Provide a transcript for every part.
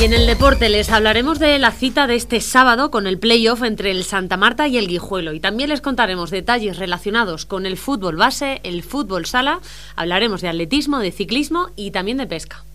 Y en el deporte les hablaremos de la cita de este sábado con el play-off entre el Santa Marta y el Guijuelo. Y también les contaremos detalles relacionados con el fútbol base, el fútbol sala. Hablaremos de atletismo, de ciclismo y también de pesca.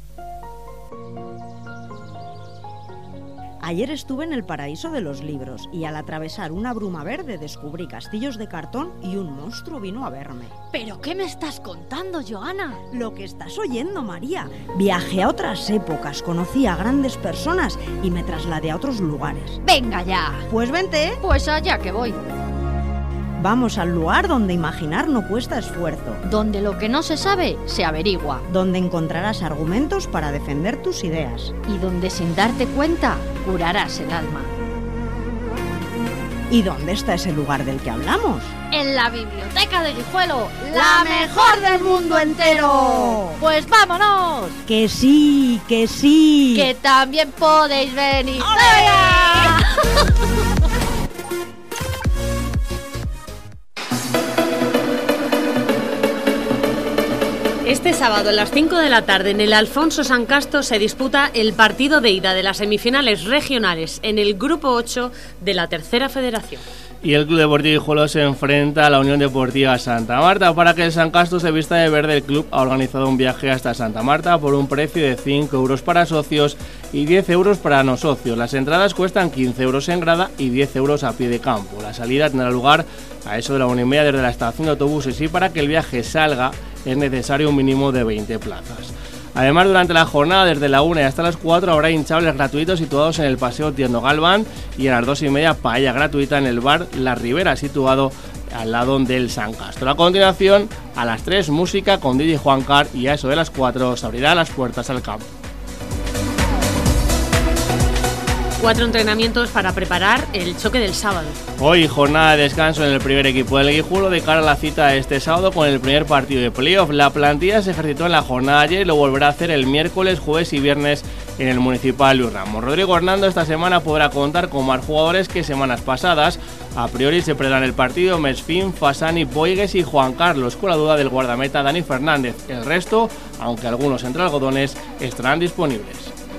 Ayer estuve en el paraíso de los libros y al atravesar una bruma verde descubrí castillos de cartón y un monstruo vino a verme. ¿Pero qué me estás contando, Joana? Lo que estás oyendo, María. Viajé a otras épocas, conocí a grandes personas y me trasladé a otros lugares. ¡Venga ya! Pues vente. Pues allá que voy. Vamos al lugar donde imaginar no cuesta esfuerzo. Donde lo que no se sabe, se averigua. Donde encontrarás argumentos para defender tus ideas. Y donde sin darte cuenta, curarás el alma. ¿Y dónde está ese lugar del que hablamos? En la biblioteca de Guijuelo, ¡la mejor del mundo entero! ¡Pues vámonos! ¡Que sí, que sí! ¡Que también podéis venir! Este sábado a las 5 de la tarde en el Alfonso San Casto se disputa el partido de ida de las semifinales regionales en el Grupo 8 de la Tercera Federación. Y el Club Deportivo Guijuelo se enfrenta a la Unión Deportiva Santa Marta. Para que el San Casto se vista de verde, el club ha organizado un viaje hasta Santa Marta por un precio de 5 euros para socios y 10 euros para no socios. Las entradas cuestan 15 euros en grada y 10 euros a pie de campo. La salida tendrá lugar a eso de la 1:30 desde la estación de autobuses y para que el viaje salga es necesario un mínimo de 20 plazas. Además, durante la jornada, desde la 1 hasta las 4, habrá hinchables gratuitos situados en el Paseo Tierno Galván y a las 2:30 paella gratuita en el bar La Ribera, situado al lado del San Castro. A continuación, a las 3, música con DJ Juan Car y a eso de las 4 se abrirán las puertas al campo. 4 entrenamientos para preparar el choque del sábado. Hoy jornada de descanso en el primer equipo del Guijuelo de cara a la cita de este sábado con el primer partido de playoff. La plantilla se ejercitó en la jornada ayer y lo volverá a hacer el miércoles, jueves y viernes en el Municipal Luis Ramos. Rodrigo Hernando esta semana podrá contar con más jugadores que semanas pasadas. A priori se predan el partido Mesfín, Fasani, Boigues y Juan Carlos, con la duda del guardameta Dani Fernández. El resto, aunque algunos entre algodones, estarán disponibles.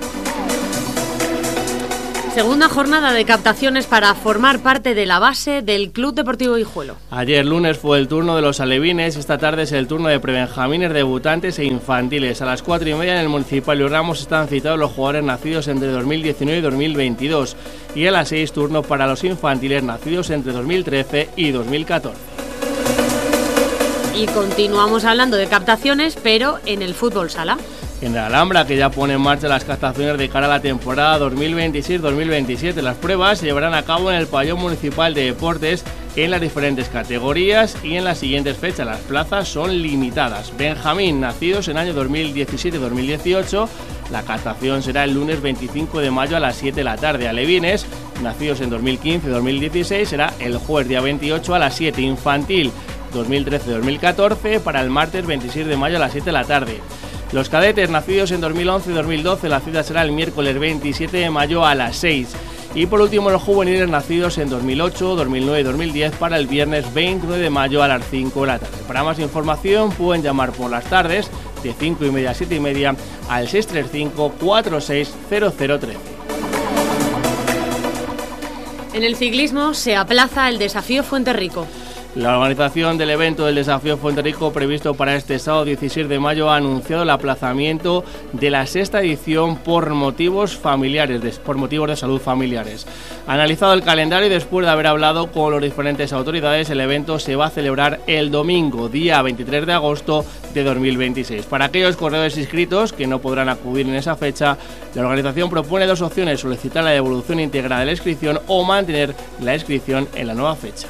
Segunda jornada de captaciones para formar parte de la base del Club Deportivo Guijuelo. Ayer lunes fue el turno de los alevines, esta tarde es el turno de prebenjamines, debutantes e infantiles. A las 4:30 en el Municipal Luis Ramos están citados los jugadores nacidos entre 2019 y 2022 y a las 6 turno para los infantiles nacidos entre 2013 y 2014. Y continuamos hablando de captaciones, pero en el fútbol sala. En la Alhambra, que ya pone en marcha las captaciones de cara a la temporada 2026-2027. Las pruebas se llevarán a cabo en el Pabellón Municipal de Deportes en las diferentes categorías y en las siguientes fechas. Las plazas son limitadas. Benjamín, nacidos en año 2017-2018. La captación será el lunes 25 de mayo a las 7 de la tarde. Alevines, nacidos en 2015-2016, será el jueves día 28 a las 7. Infantil 2013-2014 para el martes 26 de mayo a las 7 de la tarde. Los cadetes nacidos en 2011 y 2012, la cita será el miércoles 27 de mayo a las 6. Y por último los juveniles nacidos en 2008, 2009 y 2010 para el viernes 29 de mayo a las 5 de la tarde. Para más información pueden llamar por las tardes de 5:30 a 7:30 al 635-460013. En el ciclismo se aplaza el desafío Fuenterrico. La organización del evento del Desafío Fuenterrico previsto para este sábado 16 de mayo ha anunciado el aplazamiento de la 6ª edición por motivos de salud familiares. Analizado el calendario y después de haber hablado con las diferentes autoridades, el evento se va a celebrar el domingo, día 23 de agosto de 2026. Para aquellos corredores inscritos que no podrán acudir en esa fecha, la organización propone 2 opciones: solicitar la devolución íntegra de la inscripción o mantener la inscripción en la nueva fecha.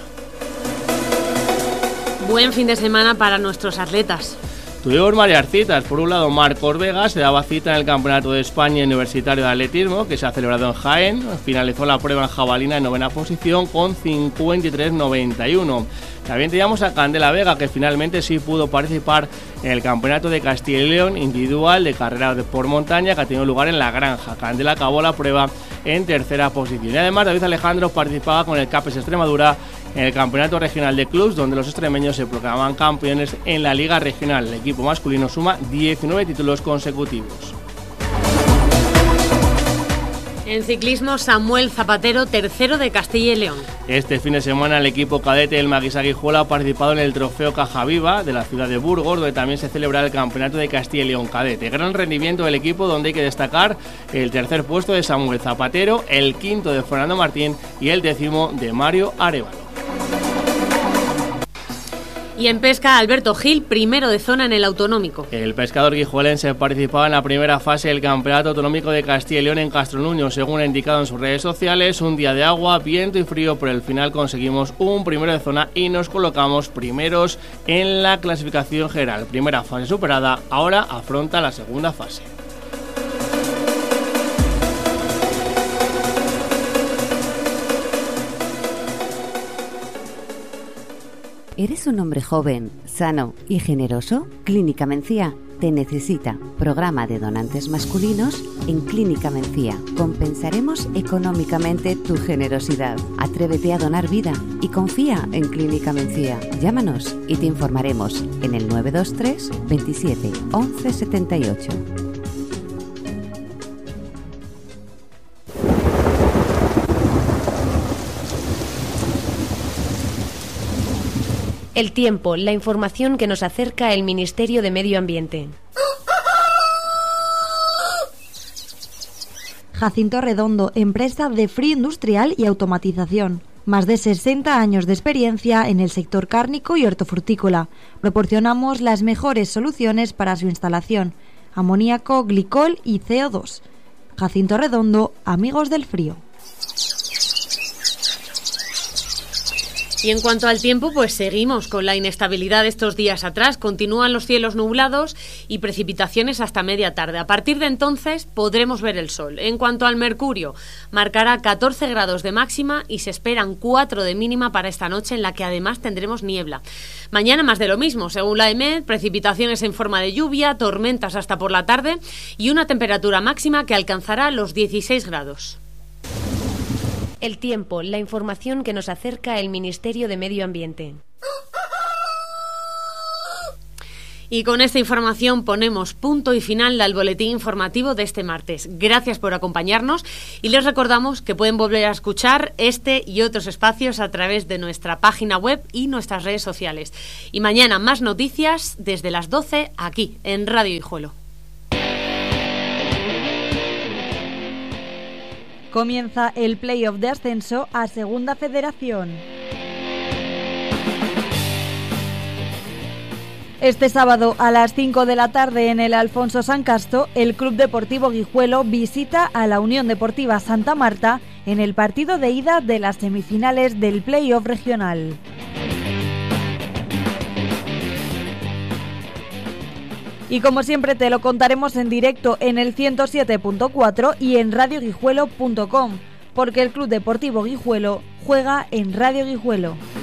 Buen fin de semana para nuestros atletas. Tuvimos varias citas. Por un lado, Marcos Vega se daba cita en el Campeonato de España Universitario de Atletismo, que se ha celebrado en Jaén. Finalizó la prueba en jabalina en 9ª posición con 53.91. También teníamos a Candela Vega, que finalmente sí pudo participar en el Campeonato de Castilla y León individual de carrera por montaña, que ha tenido lugar en La Granja. Candela acabó la prueba en 3ª posición. Y además, David Alejandro participaba con el CAPES Extremadura en el Campeonato Regional de Clubs, donde los extremeños se proclamaban campeones en la Liga Regional. El equipo masculino suma 19 títulos consecutivos. En ciclismo, Samuel Zapatero, tercero de Castilla y León. Este fin de semana el equipo cadete del Maquisa Guijuelo ha participado en el Trofeo Caja Viva de la ciudad de Burgos, donde también se celebra el Campeonato de Castilla y León cadete. Gran rendimiento del equipo, donde hay que destacar el tercer puesto de Samuel Zapatero, el quinto de Fernando Martín y el 10º de Mario Arévalo. Y en pesca, Alberto Gil, primero de zona en el autonómico. El pescador guijuelense participaba en la primera fase del Campeonato Autonómico de Castilla y León en Castronuño, según ha indicado en sus redes sociales. Un día de agua, viento y frío, pero al final conseguimos un primero de zona y nos colocamos primeros en la clasificación general. Primera fase superada, ahora afronta la segunda fase. ¿Eres un hombre joven, sano y generoso? Clínica Mencía te necesita. Programa de donantes masculinos en Clínica Mencía. Compensaremos económicamente tu generosidad. Atrévete a donar vida y confía en Clínica Mencía. Llámanos y te informaremos en el 923 27 11 78. El tiempo, la información que nos acerca el Ministerio de Medio Ambiente. Jacinto Redondo, empresa de frío industrial y automatización. Más de 60 años de experiencia en el sector cárnico y hortofrutícola. Proporcionamos las mejores soluciones para su instalación: amoníaco, glicol y CO2. Jacinto Redondo, amigos del frío. Y en cuanto al tiempo, pues seguimos con la inestabilidad de estos días atrás. Continúan los cielos nublados y precipitaciones hasta media tarde. A partir de entonces podremos ver el sol. En cuanto al mercurio, marcará 14 grados de máxima y se esperan 4 de mínima para esta noche, en la que además tendremos niebla. Mañana más de lo mismo, según la EMET, precipitaciones en forma de lluvia, tormentas hasta por la tarde y una temperatura máxima que alcanzará los 16 grados. El tiempo, la información que nos acerca el Ministerio de Medio Ambiente. Y con esta información ponemos punto y final al boletín informativo de este martes. Gracias por acompañarnos y les recordamos que pueden volver a escuchar este y otros espacios a través de nuestra página web y nuestras redes sociales. Y mañana más noticias desde las 12 aquí en Radio Guijuelo. Comienza el playoff de ascenso a Segunda Federación. Este sábado a las 5 de la tarde en el Alfonso San Casto, el Club Deportivo Guijuelo visita a la Unión Deportiva Santa Marta en el partido de ida de las semifinales del playoff regional. Y como siempre te lo contaremos en directo en el 107.4 y en radioguijuelo.com, porque el Club Deportivo Guijuelo juega en Radio Guijuelo.